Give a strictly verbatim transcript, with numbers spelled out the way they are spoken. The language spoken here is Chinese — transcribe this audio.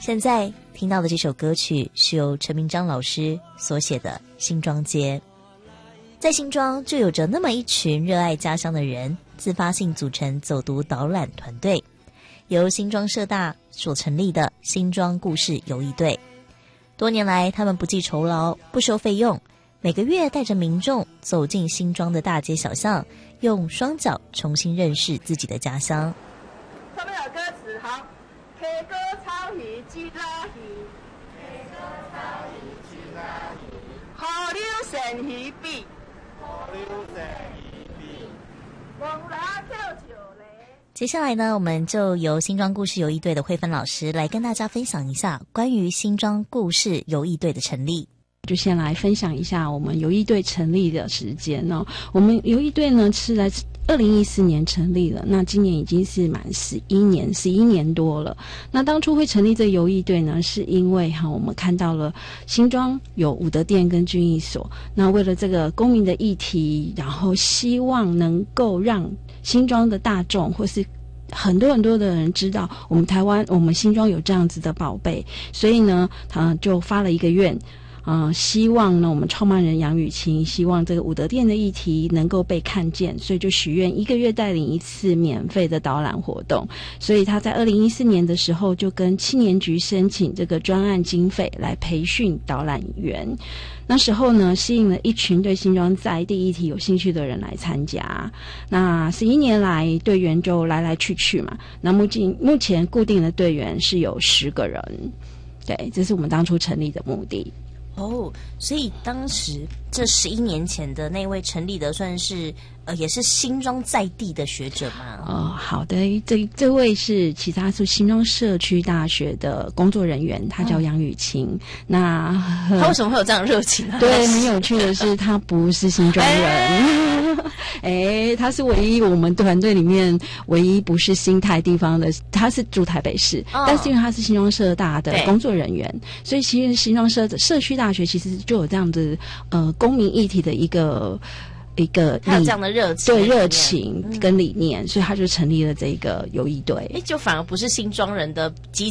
现在听到的这首歌曲是由陈明章老师所写的《新庄街》。在新庄就有着那么一群热爱家乡的人，自发性组成走读导览团队，由新庄社大所成立的新庄故事游艺队。多年来，他们不计酬劳，不收费用，每个月带着民众走进新庄的大街小巷，用双脚重新认识自己的家乡。 上面有歌词，好，溪哥草鱼鸡拉鱼，溪哥草鱼鸡拉鱼，河流神鱼比，河流神鱼比，王拉跳球嘞。 接下来呢，我们就由新庄故事游艺队的慧芬老师来跟大家分享一下关于新庄故事游艺队的成立。 就先来分享一下我们游艺队成立的时间哦。我们游艺队呢是在二零一四年成立了，那今年已经是满十一年，十一年多了。那当初会成立这个游艺队呢，是因为哈，我们看到了新庄有武德殿跟军艺所，那为了这个公民的议题，然后希望能够让新庄的大众或是很多很多的人知道我们台湾我们新庄有这样子的宝贝，所以呢，他就发了一个愿。呃，希望呢，我们创办人杨雨晴希望这个武德殿的议题能够被看见，所以就许愿一个月带领一次免费的导览活动。所以他在二零一四年的时候就跟青年局申请这个专案经费来培训导览员。那时候呢，吸引了一群对新庄在地议题有兴趣的人来参加。那十一年来，队员就来来去去嘛。那目前目前固定的队员是有十个人，对，这是我们当初成立的目的。 哦，所以当时这十一年前的那位成立的算是呃，也是新庄在地的学者吗？ 哦，好的，这这位是其他是新庄社区大学的工作人员，他叫杨雨晴。嗯、那他为什么会有这样的热情啊？ 对，很有趣的是，他不是新庄人，哎，他是唯一我们团队里面唯一不是新台地方的，他是住台北市，哦、但是因为他是新庄社大的工作人员，所以其实新庄社社区大学其实就有这样子呃公民议题的一个。一个还有这样的热情， 对热情跟理念，嗯、所以他就成立了这个游艺队。 哎，就反而不是新庄人的积